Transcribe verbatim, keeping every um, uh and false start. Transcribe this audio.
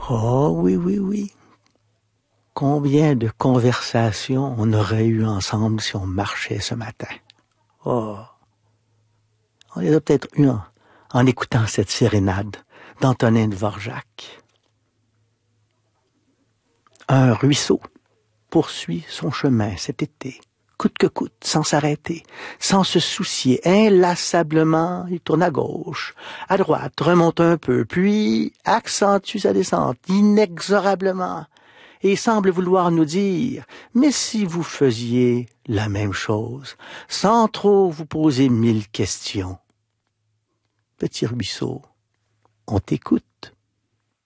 Oh oui, oui, oui. Combien de conversations on aurait eu ensemble si on marchait ce matin? Oh, on les a peut-être eues en, en écoutant cette sérénade d'Antonin Dvorak. Un ruisseau poursuit son chemin cet été, coûte que coûte, sans s'arrêter, sans se soucier, inlassablement, il tourne à gauche, à droite, remonte un peu, puis accentue sa descente inexorablement, et semble vouloir nous dire « Mais si vous faisiez la même chose, sans trop vous poser mille questions. » Petit ruisseau, on t'écoute.